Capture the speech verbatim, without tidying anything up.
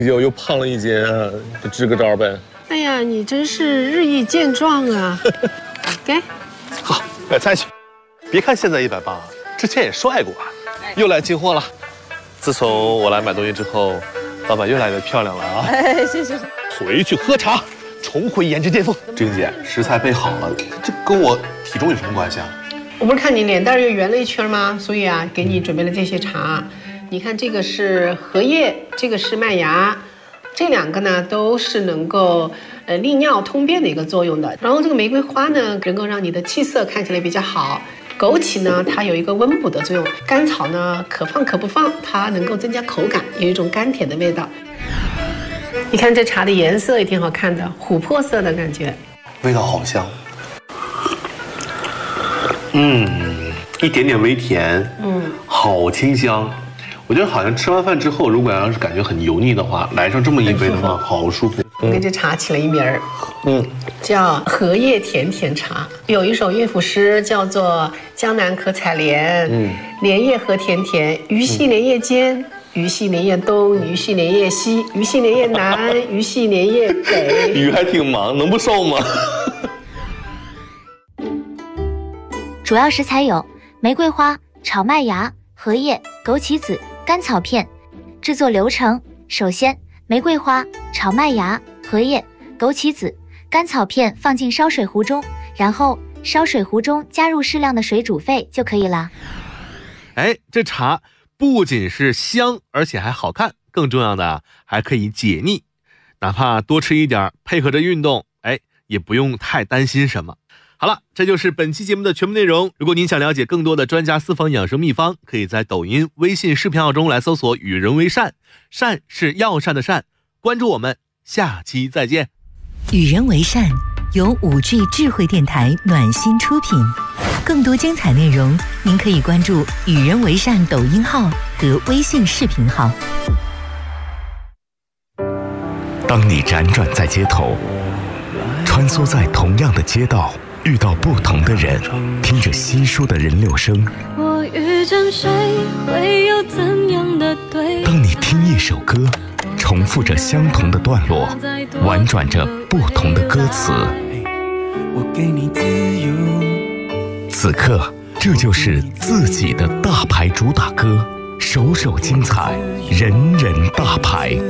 又又胖了一斤啊，就支个招呗。 哎呀，你真是日益健壮啊！给， 好，买菜去。别看现在一百八，之前也帅过。又来进货了。自从我来买东西之后，老板越来越漂亮了啊！ 哎，谢谢。 回去喝茶，重回颜值巅峰。晶姐，食材备好了，这跟我体重有什么关系啊？ 我不是看你脸蛋又圆了一圈吗？所以啊，给你准备了这些茶。你看，这个是荷叶，这个是麦芽，这两个呢都是能够呃利尿通便的一个作用的。然后这个玫瑰花呢，能够让你的气色看起来比较好。枸杞呢，它有一个温补的作用。甘草呢，可放可不放，它能够增加口感，有一种甘甜的味道。你看这茶的颜色也挺好看的，琥珀色的感觉， 味道好香。嗯，一点点微甜，嗯，好清香。我觉得好像吃完饭之后，如果要是感觉很油腻的话，来上这么一杯的话，好舒服。 我给这茶起了一名儿，嗯，叫荷叶甜甜茶。有一首乐府诗叫做《江南可采莲》，嗯，莲叶何田田，鱼戏莲叶间，鱼戏莲叶东，鱼戏莲叶西，鱼戏莲叶南，鱼戏莲叶北。 鱼还挺忙，能不瘦吗？ 主要食材有玫瑰花、炒麦芽、荷叶、枸杞子、甘草片。制作流程：首先，玫瑰花、炒麦芽、荷叶、枸杞子、甘草片放进烧水壶中，然后烧水壶中加入适量的水煮沸就可以了。 哎，这茶不仅是香，而且还好看，更重要的还可以解腻。哪怕多吃一点，配合着运动，哎，也不用太担心什么。好了，这就是本期节目的全部内容。如果您想了解更多的专家私房养生秘方，可以在抖音、微信视频号中来搜索与人为善，善是药膳的善。关注我们，下期再见。 与人为善由五 G 智慧电台暖心出品，更多精彩内容您可以关注与人为善抖音号和微信视频号。 当你辗转在街头，穿梭在同样的街道，遇到不同的人，听着稀疏的人流声。 我遇见谁会有怎样的对？ 当你听一首歌，重复着相同的段落，婉转着不同的歌词。 我给你自由。 此刻，这就是自己的大牌主打歌，首首精彩，人人大牌。